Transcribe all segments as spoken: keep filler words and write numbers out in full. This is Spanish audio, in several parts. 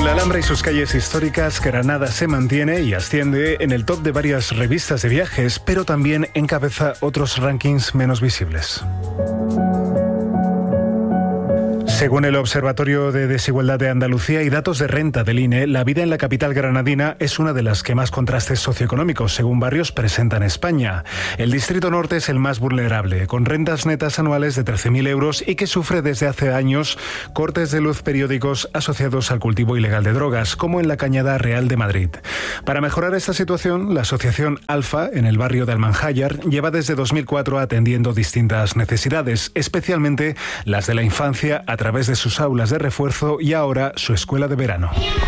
Con la Alhambra y sus calles históricas, Granada se mantiene y asciende en el top de varias revistas de viajes, pero también encabeza otros rankings menos visibles. Según el Observatorio de Desigualdad de Andalucía y datos de renta del I N E, la vida en la capital granadina es una de las que más contrastes socioeconómicos, según barrios, presenta en España. El Distrito Norte es el más vulnerable, con rentas netas anuales de trece mil euros y que sufre desde hace años cortes de luz periódicos asociados al cultivo ilegal de drogas, como en la Cañada Real de Madrid. Para mejorar esta situación, la asociación Alfa, en el barrio de Almanjayar, lleva desde dos mil cuatro atendiendo distintas necesidades, especialmente las de la infancia, a través de sus aulas de refuerzo y ahora su escuela de verano.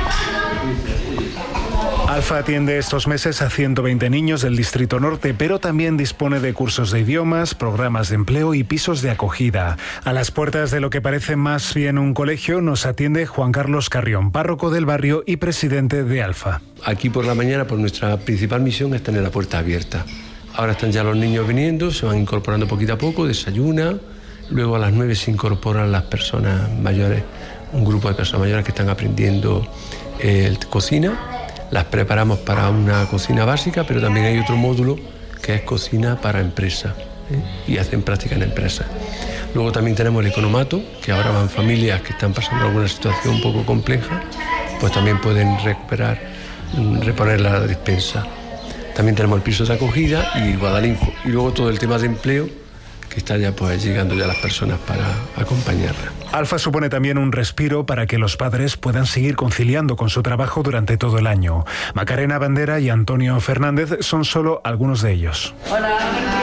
Alfa atiende estos meses a ciento veinte niños del Distrito Norte, pero también dispone de cursos de idiomas, programas de empleo y pisos de acogida. A las puertas de lo que parece más bien un colegio nos atiende Juan Carlos Carrión, párroco del barrio y presidente de Alfa. Aquí por la mañana, pues nuestra principal misión es tener la puerta abierta. Ahora están ya los niños viniendo, se van incorporando poquito a poco, desayunan. Luego a las nueve se incorporan las personas mayores, un grupo de personas mayores que están aprendiendo eh, cocina. Las preparamos para una cocina básica, pero también hay otro módulo que es cocina para empresa, ¿eh? Y hacen práctica en empresas. Luego también tenemos el economato, que ahora van familias que están pasando alguna situación un poco compleja, pues también pueden recuperar, reponer la despensa. También tenemos el piso de acogida y Guadalinfo. Y luego todo el tema de empleo, que está ya pues llegando ya las personas para acompañarla. Alfa supone también un respiro para que los padres puedan seguir conciliando con su trabajo durante todo el año. Macarena Bandera y Antonio Fernández son solo algunos de ellos. Hola,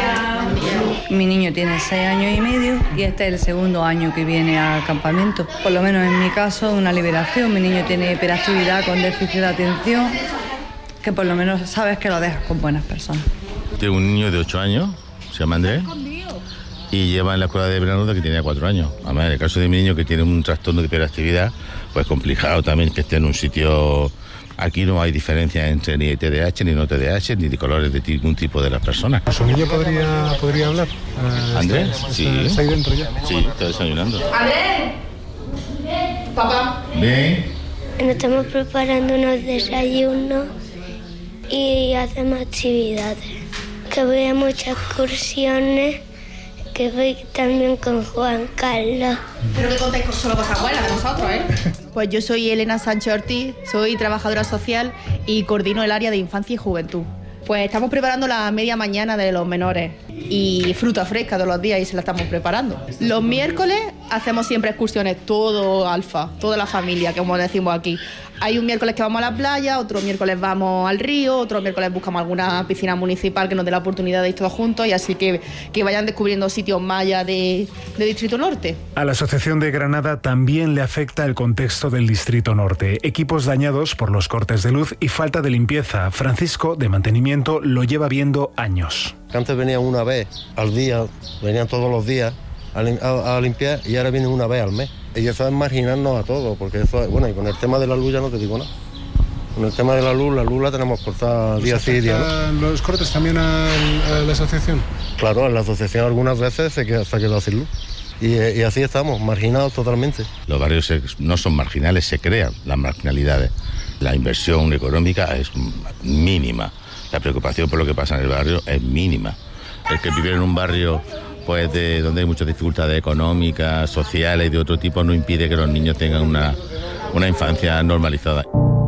mi niño tiene seis años y medio y este es el segundo año que viene al campamento. Por lo menos en mi caso, una liberación. Mi niño tiene hiperactividad con déficit de atención, que por lo menos sabes que lo dejas con buenas personas. Tengo un niño de ocho años, se llama Andrés, y lleva en la escuela de verano desde que tenía cuatro años. Además, en el caso de mi niño que tiene un trastorno de hiperactividad, pues complicado también que esté en un sitio. Aquí no hay diferencia entre ni T D A H, ni no T D A H, ni de colores de ningún tipo de las personas. ¿Su niño podría, podría hablar? Uh, ¿Andrés? Está, sí. Está, está ahí dentro ya. Sí, está desayunando. ¡Andrés! ¡Papá! Ven. Nos estamos preparando unos desayunos y hacemos actividades. Que voy a muchas excursiones, que voy también con Juan Carlos. Pero que contéis solo cosas buenas de nosotros, ¿eh? Pues yo soy Elena Sánchez Ortiz, soy trabajadora social y coordino el área de infancia y juventud. Pues estamos preparando la media mañana de los menores y fruta fresca todos los días y se la estamos preparando. Los miércoles hacemos siempre excursiones, todo Alfa, toda la familia, como decimos aquí. Hay un miércoles que vamos a la playa, otro miércoles vamos al río, otro miércoles buscamos alguna piscina municipal que nos dé la oportunidad de ir todos juntos y así que, que vayan descubriendo sitios mayas de, de Distrito Norte. A la Asociación de Granada también le afecta el contexto del Distrito Norte. Equipos dañados por los cortes de luz y falta de limpieza. Francisco, de mantenimiento, lo lleva viendo años. Antes venían una vez al día, venían todos los días a, a, a limpiar y ahora vienen una vez al mes. Y eso es marginarnos a todos, porque eso es, bueno, y con el tema de la luz ya no te digo nada. Con el tema de la luz, la luz la tenemos cortada día sí día no. ¿Los cortes también a, a la asociación? Claro, en la asociación algunas veces se, queda, se ha quedado sin luz. Y, y así estamos, marginados totalmente. Los barrios no son marginales, se crean las marginalidades. La inversión económica es mínima. La preocupación por lo que pasa en el barrio es mínima. El que vive en un barrio pues de donde hay muchas dificultades económicas, sociales y de otro tipo no impide que los niños tengan una, una infancia normalizada.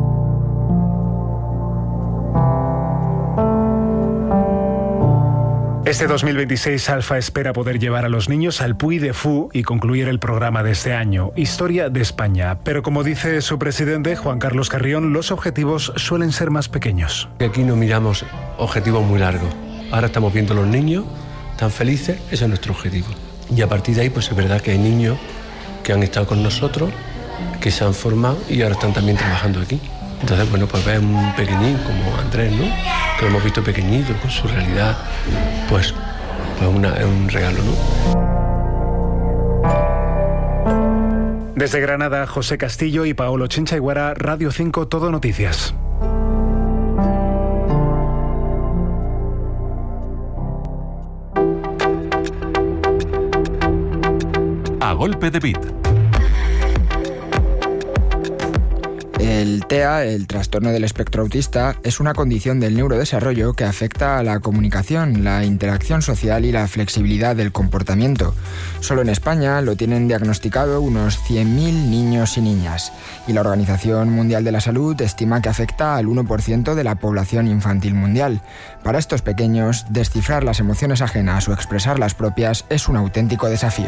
Este dos mil veintiséis Alfa espera poder llevar a los niños al Puy de Fú y concluir el programa de este año, Historia de España. Pero como dice su presidente, Juan Carlos Carrión, los objetivos suelen ser más pequeños. Aquí no miramos objetivos muy largos. Ahora estamos viendo a los niños tan felices, ese es nuestro objetivo. Y a partir de ahí, pues es verdad que hay niños que han estado con nosotros, que se han formado y ahora están también trabajando aquí. Entonces, bueno, pues ves un pequeñín como Andrés, ¿no? Que lo hemos visto pequeñito, con su realidad, pues, pues una, es un regalo, ¿no? Desde Granada, José Castillo y Paolo Chinchaiguara, Radio cinco, Todo Noticias. A golpe de beat. El El T E A, el trastorno del espectro autista, es una condición del neurodesarrollo que afecta a la comunicación, la interacción social y la flexibilidad del comportamiento. Solo en España lo tienen diagnosticado unos cien mil niños y niñas, y la Organización Mundial de la Salud estima que afecta al uno por ciento de la población infantil mundial. Para estos pequeños, descifrar las emociones ajenas o expresar las propias es un auténtico desafío.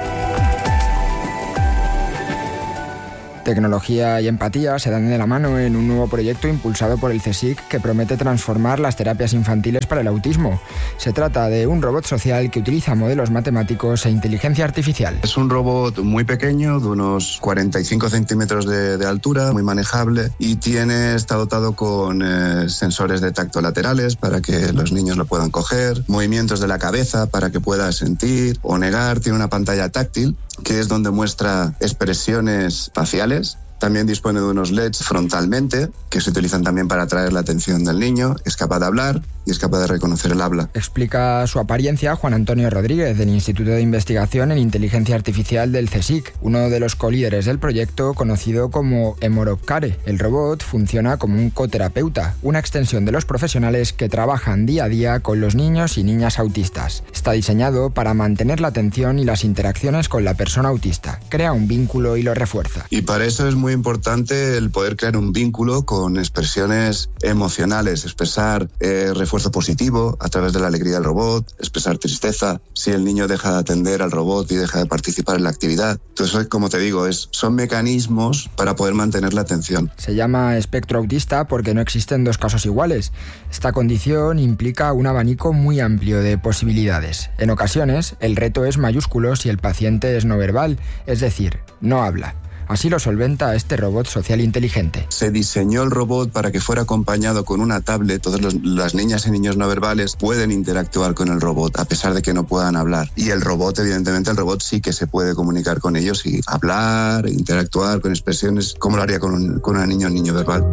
Tecnología y empatía se dan de la mano en un nuevo proyecto impulsado por el CSIC que promete transformar las terapias infantiles para el autismo. Se trata de un robot social que utiliza modelos matemáticos e inteligencia artificial. Es un robot muy pequeño, de unos cuarenta y cinco centímetros de, de altura, muy manejable, y tiene, está dotado con eh, sensores de tacto laterales para que los niños lo puedan coger, movimientos de la cabeza para que pueda sentir o negar, tiene una pantalla táctil que es donde muestra expresiones faciales. También dispone de unos L E Ds frontalmente, que se utilizan también para atraer la atención del niño. Es capaz de hablar y es capaz de reconocer el habla. Explica su apariencia Juan Antonio Rodríguez, del Instituto de Investigación en Inteligencia Artificial del CSIC, uno de los colíderes del proyecto conocido como Emoropcare. El robot funciona como un coterapeuta, una extensión de los profesionales que trabajan día a día con los niños y niñas autistas. Está diseñado para mantener la atención y las interacciones con la persona autista. Crea un vínculo y lo refuerza. Y para eso es muy importante el poder crear un vínculo con expresiones emocionales, expresar eh, refuerzo positivo a través de la alegría del robot, expresar tristeza, si el niño deja de atender al robot y deja de participar en la actividad. Entonces, como te digo, es, son mecanismos para poder mantener la atención. Se llama espectro autista porque no existen dos casos iguales. Esta condición implica un abanico muy amplio de posibilidades. En ocasiones, el reto es mayúsculo si el paciente es no verbal, es decir, no habla. Así lo solventa este robot social inteligente. Se diseñó el robot para que fuera acompañado con una tablet. Todas los, las niñas y niños no verbales pueden interactuar con el robot, a pesar de que no puedan hablar. Y el robot, evidentemente, el robot sí que se puede comunicar con ellos y hablar, interactuar con expresiones, como lo haría con, un, con una niña o un niño verbal.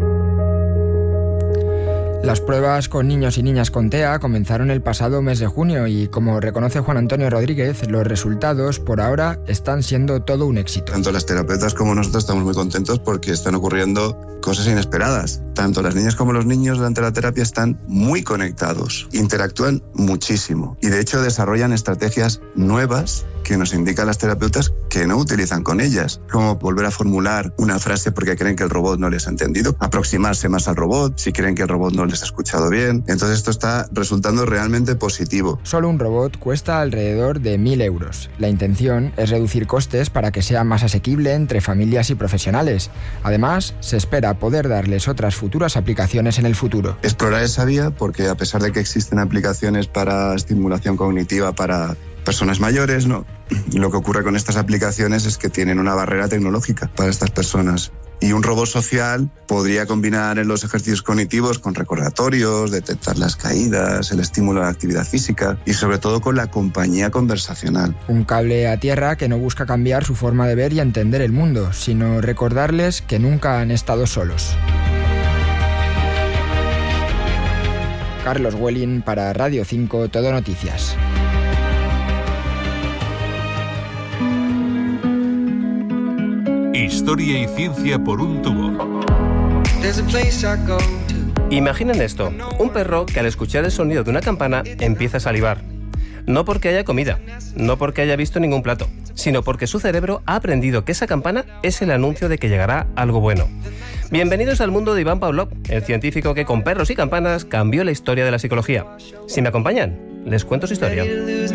Las pruebas con niños y niñas con T E A comenzaron el pasado mes de junio y, como reconoce Juan Antonio Rodríguez, los resultados por ahora están siendo todo un éxito. Tanto las terapeutas como nosotros estamos muy contentos porque están ocurriendo cosas inesperadas. Tanto las niñas como los niños durante la terapia están muy conectados, interactúan muchísimo y de hecho desarrollan estrategias nuevas que nos indican las terapeutas que no utilizan con ellas, como volver a formular una frase porque creen que el robot no les ha entendido, aproximarse más al robot si creen que el robot no les ha escuchado bien. Entonces esto está resultando realmente positivo. Solo un robot cuesta alrededor de mil euros. La intención es reducir costes para que sea más asequible entre familias y profesionales. Además, se espera poder darles otras futuras aplicaciones en el futuro. Explorar esa vía porque a pesar de que existen aplicaciones para estimulación cognitiva para personas mayores, ¿no? Lo que ocurre con estas aplicaciones es que tienen una barrera tecnológica para estas personas. Y un robot social podría combinar en los ejercicios cognitivos con recordatorios, detectar las caídas, el estímulo a la actividad física y sobre todo con la compañía conversacional. Un cable a tierra que no busca cambiar su forma de ver y entender el mundo, sino recordarles que nunca han estado solos. Carlos Welling para Radio cinco Todo Noticias. Historia y ciencia por un tubo. Imaginen esto, un perro que al escuchar el sonido de una campana empieza a salivar. No porque haya comida, no porque haya visto ningún plato, sino porque su cerebro ha aprendido que esa campana es el anuncio de que llegará algo bueno. Bienvenidos al mundo de Iván Pavlov, el científico que con perros y campanas cambió la historia de la psicología. Si me acompañan, les cuento su historia.